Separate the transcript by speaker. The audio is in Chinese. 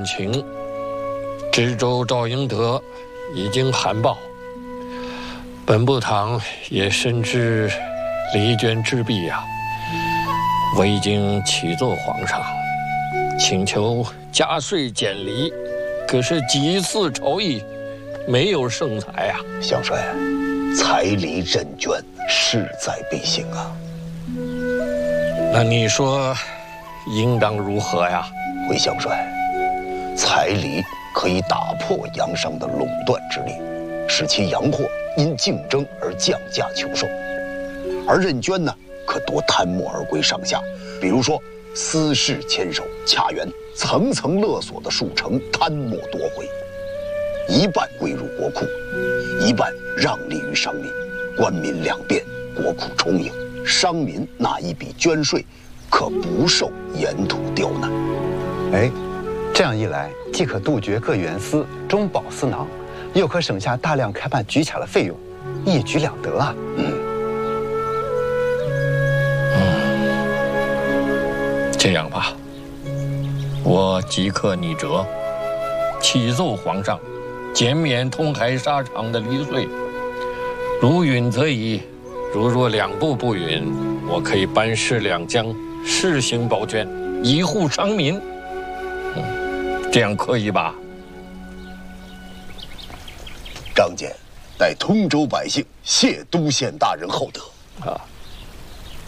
Speaker 1: 案情，知州赵英德已经函报，本部堂也深知离间之弊啊，我已经启奏皇上，请求加税减离，可是几次朝议，没有圣裁啊。
Speaker 2: 相帅，财离赈捐，势在必行啊。
Speaker 1: 那你说，应当如何呀？
Speaker 2: 回相帅，财离可以打破洋商的垄断之力，使其洋货因竞争而降价求售；而任捐呢，可夺贪墨而归上下，比如说私事牵手，恰缘层层勒索的数成贪墨夺回，一半归入国库，一半让利于商民，官民两便，国库充盈，商民纳一笔捐税，可不受盐土刁难。
Speaker 3: 哎，这样一来，既可杜绝各园司中饱私囊，又可省下大量开办举卡的费用，一举两得啊！
Speaker 1: 这样吧，我即刻拟折，启奏皇上，减免通海沙场的离税。如允则已，如若两部不允，我可以班师两江，试行保捐，以护商民。这样可以吧？
Speaker 2: 张简代通州百姓谢都县大人厚德。
Speaker 1: 啊。